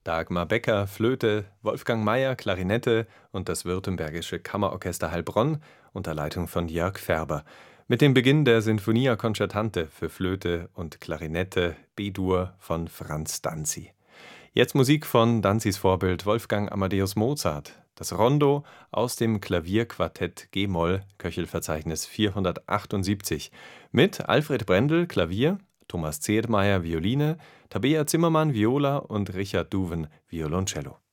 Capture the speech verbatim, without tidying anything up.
Dagmar Becker, Flöte, Wolfgang Mayer, Klarinette und das Württembergische Kammerorchester Heilbronn unter Leitung von Jörg Färber. Mit dem Beginn der Sinfonia Concertante für Flöte und Klarinette B-Dur von Franz Danzi. Jetzt Musik von Danzis Vorbild Wolfgang Amadeus Mozart. Das Rondo aus dem Klavierquartett G-Moll, Köchelverzeichnis vierhundertachtundsiebzig. Mit Alfred Brendel, Klavier, Thomas Zedmeier, Violine, Tabea Zimmermann, Viola und Richard Duven, Violoncello.